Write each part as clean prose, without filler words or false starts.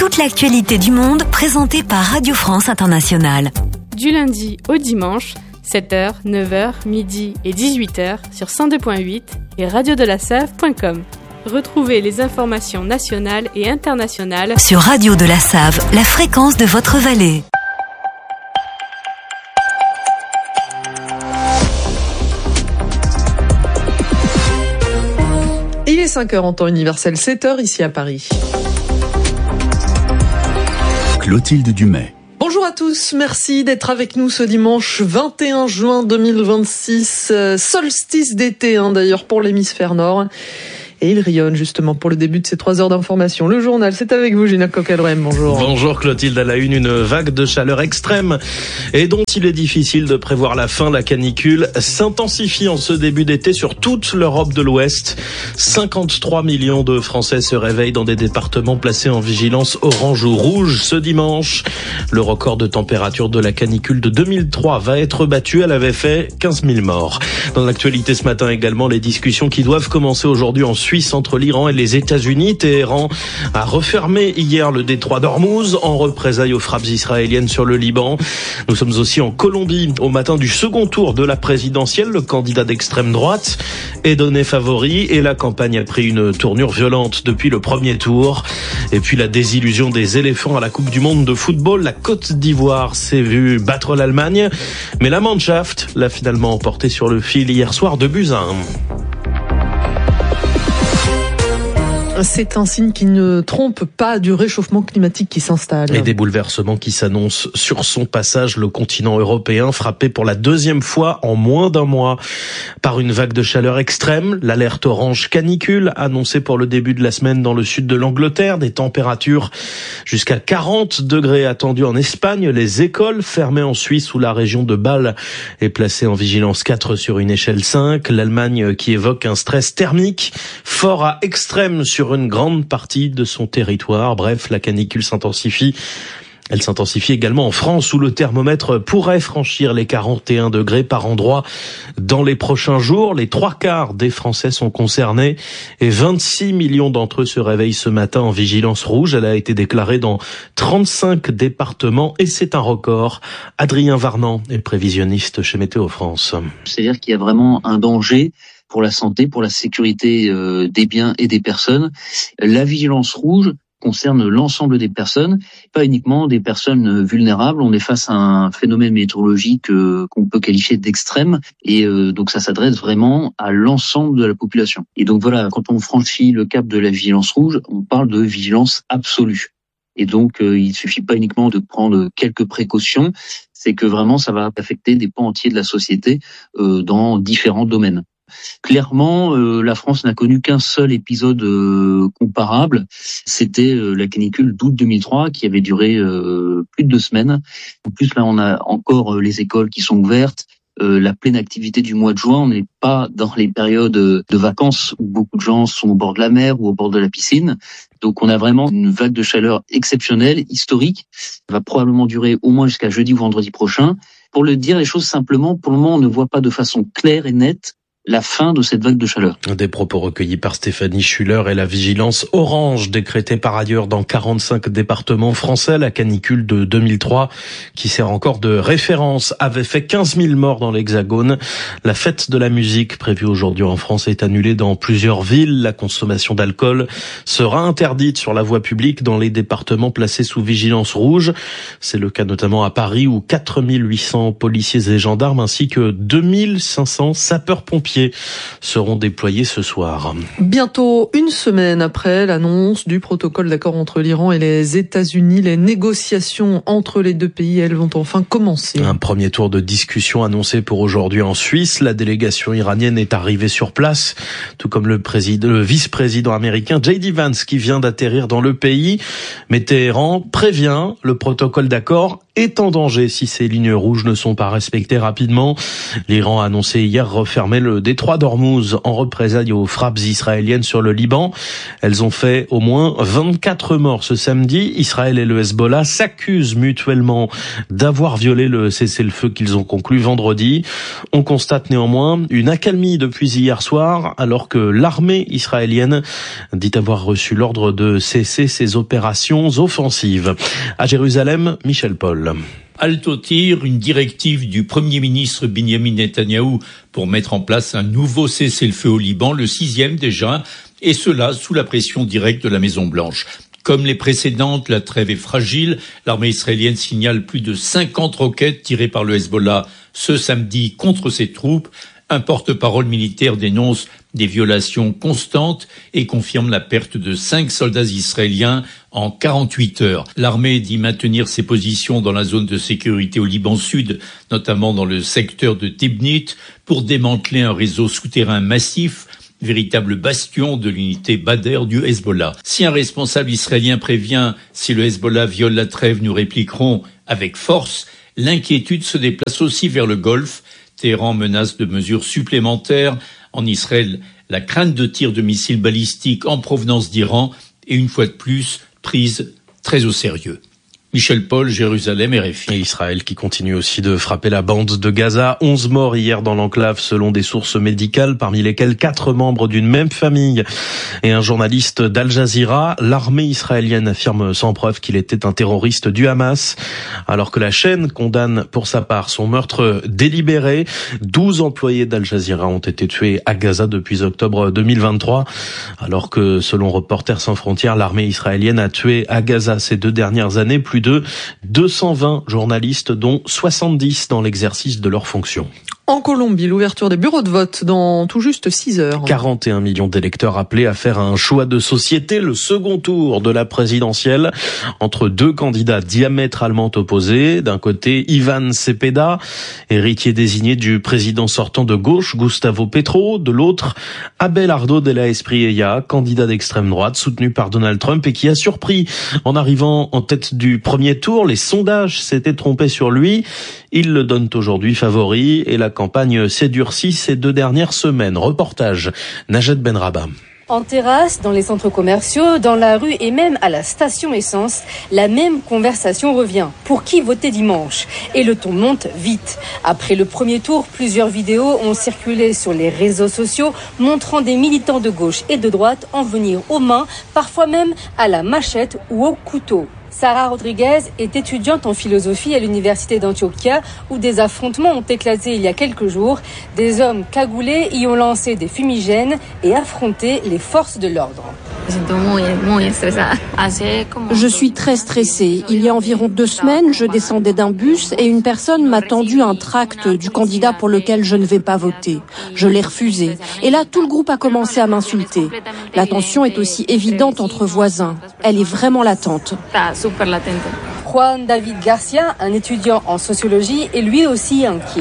toute l'actualité du monde présentée par Radio France Internationale. Du lundi au dimanche, 7h, 9h, midi et 18h sur 102.8 et radiodelasave.com. Retrouvez les informations nationales et internationales sur Radio de la Save, la fréquence de votre vallée. Il est 5h en temps universel, 7h ici à Paris. Clotilde Dumais. Bonjour à tous, merci d'être avec nous ce dimanche 21 juin 2026, solstice d'été d'ailleurs pour l'hémisphère nord. Et il rayonne justement pour le début de ces 3 heures d'information. Le journal, c'est avec vous, Gina Coquelrem, bonjour. Bonjour Clotilde, à la une vague de chaleur extrême et dont il est difficile de prévoir la fin. La canicule s'intensifie en ce début d'été sur toute l'Europe de l'Ouest. 53 millions de Français se réveillent dans des départements placés en vigilance orange ou rouge ce dimanche. Le record de température de la canicule de 2003 va être battu. Elle avait fait 15 000 morts. Dans l'actualité ce matin également, les discussions qui doivent commencer aujourd'hui en Suisse entre l'Iran et les États-Unis. Téhéran a refermé hier le détroit d'Ormuz en représailles aux frappes israéliennes sur le Liban. Nous sommes aussi en Colombie au matin du second tour de la présidentielle. Le candidat d'extrême droite est donné favori et la campagne a pris une tournure violente depuis le premier tour. Et puis la désillusion des éléphants à la Coupe du Monde de football. La Côte d'Ivoire s'est vue battre l'Allemagne, mais la Mannschaft l'a finalement emporté sur le fil hier soir 2-1. C'est un signe qui ne trompe pas du réchauffement climatique qui s'installe. Et des bouleversements qui s'annoncent sur son passage. Le continent européen frappé pour la 2e fois en moins d'un mois par une vague de chaleur extrême. L'alerte orange canicule annoncée pour le début de la semaine dans le sud de l'Angleterre. Des températures jusqu'à 40 degrés attendues en Espagne. Les écoles fermées en Suisse où la région de Bâle est placée en vigilance 4 sur une échelle 5. L'Allemagne qui évoque un stress thermique fort à extrême sur une grande partie de son territoire. Bref, la canicule s'intensifie. Elle s'intensifie également en France où le thermomètre pourrait franchir les 41 degrés par endroit dans les prochains jours. Les 3/4 des Français sont concernés et 26 millions d'entre eux se réveillent ce matin en vigilance rouge. Elle a été déclarée dans 35 départements et c'est un record. Adrien Varnant est prévisionniste chez Météo France. C'est-à-dire qu'il y a vraiment un danger pour la santé, pour la sécurité des biens et des personnes. La vigilance rouge concerne l'ensemble des personnes, pas uniquement des personnes vulnérables. On est face à un phénomène météorologique qu'on peut qualifier d'extrême et donc ça s'adresse vraiment à l'ensemble de la population. Et donc voilà, quand on franchit le cap de la vigilance rouge, on parle de vigilance absolue. Et donc il suffit pas uniquement de prendre quelques précautions, c'est que vraiment ça va affecter des pans entiers de la société dans différents domaines. Clairement, la France n'a connu qu'un seul épisode comparable. C'était la canicule d'août 2003 qui avait duré plus de 2 semaines. En plus, là, on a encore les écoles qui sont ouvertes. La pleine activité du mois de juin, on n'est pas dans les périodes de vacances où beaucoup de gens sont au bord de la mer ou au bord de la piscine. Donc on a vraiment une vague de chaleur exceptionnelle, historique. Ça va probablement durer au moins jusqu'à jeudi ou vendredi prochain. Pour le dire les choses simplement, pour le moment, on ne voit pas de façon claire et nette la fin de cette vague de chaleur. Des propos recueillis par Stéphanie Schuller et la vigilance orange décrétée par ailleurs dans 45 départements français. La canicule de 2003, qui sert encore de référence, avait fait 15 000 morts dans l'Hexagone. La fête de la musique prévue aujourd'hui en France est annulée dans plusieurs villes. La consommation d'alcool sera interdite sur la voie publique dans les départements placés sous vigilance rouge. C'est le cas notamment à Paris où 4 800 policiers et gendarmes ainsi que 2 500 sapeurs-pompiers seront déployés ce soir. Bientôt 1 semaine après l'annonce du protocole d'accord entre l'Iran et les États-Unis, les négociations entre les deux pays, elles vont enfin commencer. Un premier tour de discussion annoncé pour aujourd'hui en Suisse. La délégation iranienne est arrivée sur place, tout comme le vice-président américain J.D. Vance qui vient d'atterrir dans le pays. Mais Téhéran prévient, le protocole d'accord est en danger si ces lignes rouges ne sont pas respectées rapidement. L'Iran a annoncé hier refermer le détroit d'Ormuz en représailles aux frappes israéliennes sur le Liban. Elles ont fait au moins 24 morts ce samedi. Israël et le Hezbollah s'accusent mutuellement d'avoir violé le cessez-le-feu qu'ils ont conclu vendredi. On constate néanmoins une accalmie depuis hier soir, alors que l'armée israélienne dit avoir reçu l'ordre de cesser ses opérations offensives. À Jérusalem, Michel Paul. Halte au tir, une directive du Premier ministre Benjamin Netanyahou pour mettre en place un nouveau cessez-le-feu au Liban, le 6e déjà, et cela sous la pression directe de la Maison-Blanche. Comme les précédentes, la trêve est fragile. L'armée israélienne signale plus de 50 roquettes tirées par le Hezbollah ce samedi contre ses troupes. Un porte-parole militaire dénonce des violations constantes et confirme la perte de 5 soldats israéliens en 48 heures. L'armée dit maintenir ses positions dans la zone de sécurité au Liban Sud, notamment dans le secteur de Tibnit, pour démanteler un réseau souterrain massif, véritable bastion de l'unité Badr du Hezbollah. Si un responsable israélien prévient « si le Hezbollah viole la trêve, nous répliquerons avec force », l'inquiétude se déplace aussi vers le Golfe. Téhéran menace de mesures supplémentaires. En Israël, la crainte de tirs de missiles balistiques en provenance d'Iran est une fois de plus prise très au sérieux. Michel Paul, Jérusalem, RFI. Et Israël qui continue aussi de frapper la bande de Gaza. 11 morts hier dans l'enclave selon des sources médicales, parmi lesquels 4 membres d'une même famille et un journaliste d'Al Jazeera. L'armée israélienne affirme sans preuve qu'il était un terroriste du Hamas, alors que la chaîne condamne pour sa part son meurtre délibéré. 12 employés d'Al Jazeera ont été tués à Gaza depuis octobre 2023, alors que selon Reporters sans frontières, l'armée israélienne a tué à Gaza ces 2 dernières années plus de 220 journalistes, dont 70 dans l'exercice de leurs fonctions. En Colombie, l'ouverture des bureaux de vote dans tout juste 6 heures. 41 millions d'électeurs appelés à faire un choix de société, le second tour de la présidentielle, entre 2 candidats diamétralement opposés. D'un côté, Iván Cepeda, héritier désigné du président sortant de gauche, Gustavo Petro. De l'autre, Abelardo de la Espriella, candidat d'extrême droite, soutenu par Donald Trump et qui a surpris en arrivant en tête du premier tour. Les sondages s'étaient trompés sur lui. Ils le donnent aujourd'hui favori et la campagne s'est durcie ces 2 dernières semaines. Reportage, Najed Benrabah. En terrasse, dans les centres commerciaux, dans la rue et même à la station essence, la même conversation revient. Pour qui voter dimanche ? Et le ton monte vite. Après le premier tour, plusieurs vidéos ont circulé sur les réseaux sociaux montrant des militants de gauche et de droite en venir aux mains, parfois même à la machette ou au couteau. Sarah Rodriguez est étudiante en philosophie à l'université d'Antioquia où des affrontements ont éclaté il y a quelques jours. Des hommes cagoulés y ont lancé des fumigènes et affronté les forces de l'ordre. Je suis très stressée. Il y a environ 2 semaines, je descendais d'un bus et une personne m'a tendu un tract du candidat pour lequel je ne vais pas voter. Je l'ai refusé. Et là, tout le groupe a commencé à m'insulter. La tension est aussi évidente entre voisins. Elle est vraiment latente. Juan David Garcia, un étudiant en sociologie, est lui aussi inquiet.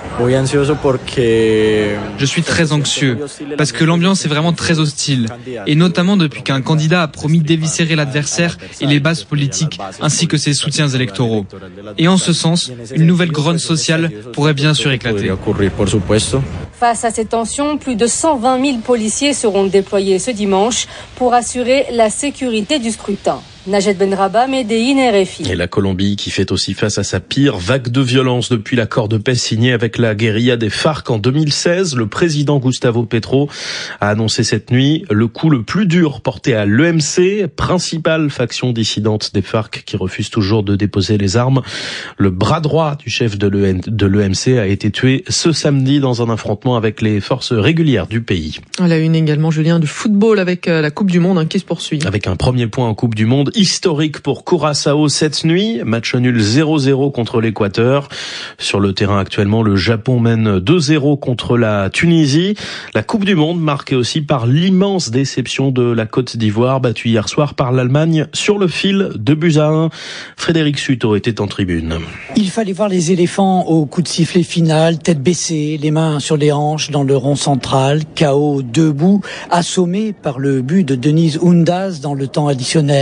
Je suis très anxieux parce que l'ambiance est vraiment très hostile et notamment depuis qu'un candidat a promis d'éviscérer l'adversaire et les bases politiques ainsi que ses soutiens électoraux. Et en ce sens, une nouvelle grogne sociale pourrait bien sûr éclater. Face à ces tensions, plus de 120 000 policiers seront déployés ce dimanche pour assurer la sécurité du scrutin. Najed Benrabah, Médéine, RFI. Et la Colombie qui fait aussi face à sa pire vague de violence depuis l'accord de paix signé avec la guérilla des FARC en 2016. Le président Gustavo Petro a annoncé cette nuit le coup le plus dur porté à l'EMC, principale faction dissidente des FARC qui refuse toujours de déposer les armes. Le bras droit du chef de l'EMC a été tué ce samedi dans un affrontement avec les forces régulières du pays. À la une également, Julien, du football avec la Coupe du Monde qui se poursuit. Avec un premier point en Coupe du Monde historique pour Curaçao cette nuit. Match nul 0-0 contre l'Équateur. Sur le terrain actuellement, le Japon mène 2-0 contre la Tunisie. La Coupe du Monde marquée aussi par l'immense déception de la Côte d'Ivoire, battue hier soir par l'Allemagne sur le fil, 2-1. Frédéric Suto était en tribune. Il fallait voir les éléphants au coup de sifflet final, tête baissée, les mains sur les hanches dans le rond central, KO debout, assommé par le but de Denise Houndaz dans le temps additionnel.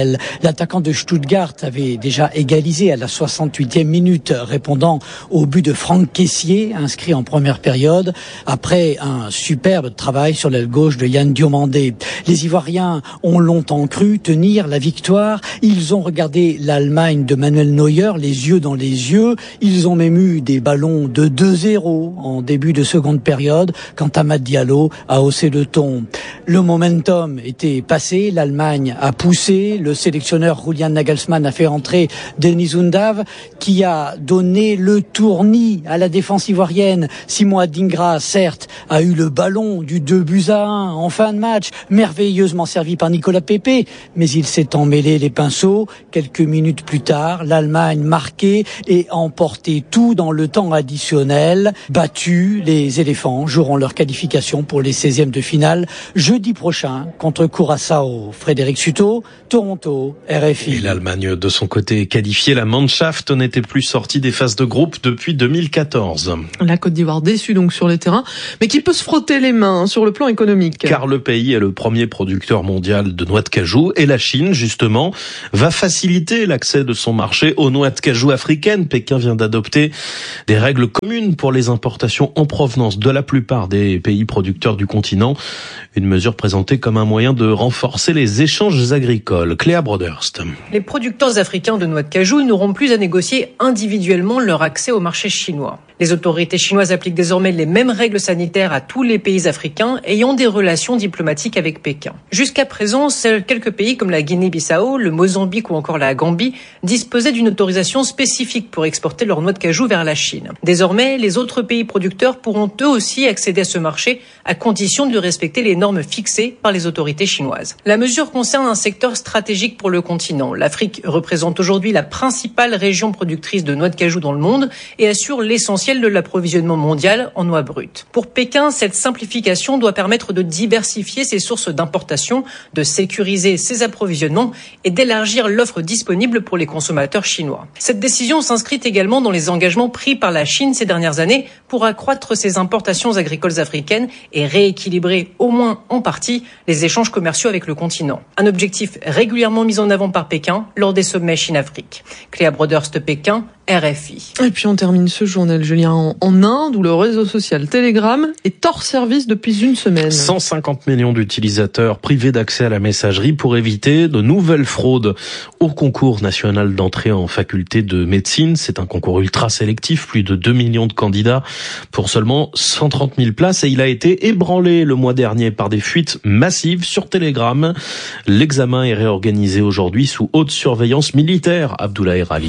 L'attaquant de Stuttgart avait déjà égalisé à la 68e minute, répondant au but de Franck Kessié, inscrit en première période, après un superbe travail sur l'aile gauche de Yann Diomandé. Les Ivoiriens ont longtemps cru tenir la victoire. Ils ont regardé l'Allemagne de Manuel Neuer, les yeux dans les yeux. Ils ont même eu des ballons de 2-0 en début de seconde période, quand Amad Diallo a haussé le ton. Le momentum était passé, l'Allemagne a poussé, le sélectionneur Julian Nagelsmann a fait entrer Denis Undav, qui a donné le tournis à la défense ivoirienne. Simon Adingra, certes, a eu le ballon du 2-1 en fin de match, merveilleusement servi par Nicolas Pepe, mais il s'est emmêlé les pinceaux. Quelques minutes plus tard, l'Allemagne marquait et emportait tout dans le temps additionnel. Battus, les éléphants joueront leur qualification pour les 16e de finale jeudi prochain contre Curaçao. Frédéric Suto, Toronto, RFI. Et l'Allemagne, de son côté, qualifiée, la Mannschaft n'était plus sortie des phases de groupe depuis 2014. La Côte d'Ivoire déçue donc sur les terrains, mais qui peut se frotter les mains sur le plan économique. Car le pays est le premier producteur mondial de noix de cajou et la Chine, justement, va faciliter l'accès de son marché aux noix de cajou africaines. Pékin vient d'adopter des règles communes pour les importations en provenance de la plupart des pays producteurs du continent. Une mesure présentée comme un moyen de renforcer les échanges agricoles. Cléa Broderst. Les producteurs africains de noix de cajou n'auront plus à négocier individuellement leur accès au marché chinois. Les autorités chinoises appliquent désormais les mêmes règles sanitaires à tous les pays africains ayant des relations diplomatiques avec Pékin. Jusqu'à présent, seuls quelques pays comme la Guinée-Bissau, le Mozambique ou encore la Gambie disposaient d'une autorisation spécifique pour exporter leurs noix de cajou vers la Chine. Désormais, les autres pays producteurs pourront eux aussi accéder à ce marché à condition de respecter les normes fixées par les autorités chinoises. La mesure concerne un secteur stratégique pour le continent. L'Afrique représente aujourd'hui la principale région productrice de noix de cajou dans le monde et assure l'essentiel de l'approvisionnement mondial en noix brutes. Pour Pékin, cette simplification doit permettre de diversifier ses sources d'importation, de sécuriser ses approvisionnements et d'élargir l'offre disponible pour les consommateurs chinois. Cette décision s'inscrit également dans les engagements pris par la Chine ces dernières années pour accroître ses importations agricoles africaines et rééquilibrer au moins en partie les échanges commerciaux avec le continent. Un objectif régulièrement mis en avant par Pékin lors des sommets Chine-Afrique. Cléa Broderst, Pékin, RFI. Et puis on termine ce journal, Julien, en Inde, où le réseau social Telegram est hors service depuis une semaine. 150 millions d'utilisateurs privés d'accès à la messagerie pour éviter de nouvelles fraudes au concours national d'entrée en faculté de médecine. C'est un concours ultra sélectif, plus de 2 millions de candidats pour seulement 130 000 places, et il a été ébranlé le mois dernier par des fuites massives sur Telegram. L'examen est réorganisé aujourd'hui sous haute surveillance militaire. Abdoulaye Rali.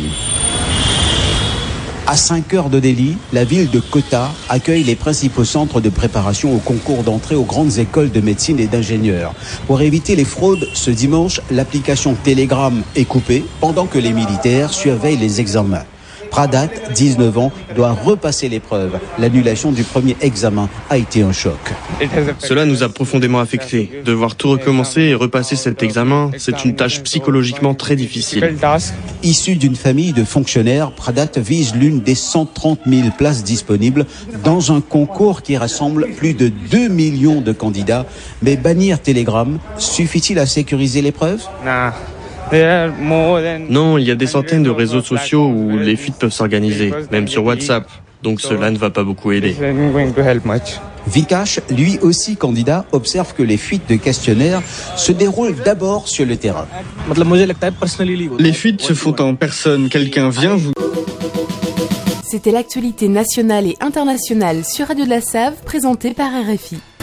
À 5 heures de Delhi, la ville de Kota accueille les principaux centres de préparation au concours d'entrée aux grandes écoles de médecine et d'ingénieurs. Pour éviter les fraudes, ce dimanche, l'application Telegram est coupée pendant que les militaires surveillent les examens. Pradat, 19 ans, doit repasser l'épreuve. L'annulation du premier examen a été un choc. Cela nous a profondément affectés. Devoir tout recommencer et repasser cet examen, c'est une tâche psychologiquement très difficile. Issu d'une famille de fonctionnaires, Pradat vise l'une des 130 000 places disponibles dans un concours qui rassemble plus de 2 millions de candidats. Mais bannir Telegram, suffit-il à sécuriser l'épreuve ? Non, il y a des centaines de réseaux sociaux où les fuites peuvent s'organiser, même sur WhatsApp. Donc cela ne va pas beaucoup aider. Vikash, lui aussi candidat, observe que les fuites de questionnaires se déroulent d'abord sur le terrain. Les fuites se font en personne. Quelqu'un vient vous... C'était l'actualité nationale et internationale sur Radio de la Save, présentée par RFI.